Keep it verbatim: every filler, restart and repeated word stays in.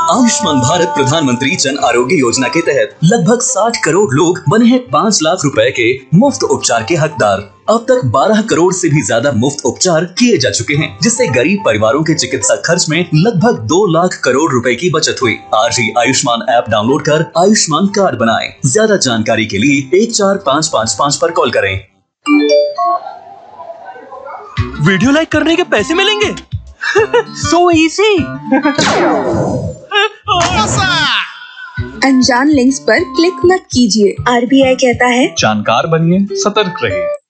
आयुष्मान भारत प्रधानमंत्री जन आरोग्य योजना के तहत लगभग साठ करोड़ लोग बने हैं पाँच लाख रुपए के मुफ्त उपचार के हकदार। अब तक बारह करोड़ से भी ज्यादा मुफ्त उपचार किए जा चुके हैं, जिससे गरीब परिवारों के चिकित्सा खर्च में लगभग दो लाख करोड़ रुपए की बचत हुई। आज ही आयुष्मान ऐप डाउनलोड कर आयुष्मान कार्ड बनाएं। ज्यादा जानकारी के लिए एक चार पाँच पाँच पाँच पर कॉल करें। वीडियो लाइक करने के पैसे मिलेंगे? So easy. अनजान लिंक्स पर क्लिक मत कीजिए। आर बी आई कहता है जानकार बनिए, सतर्क रहिए।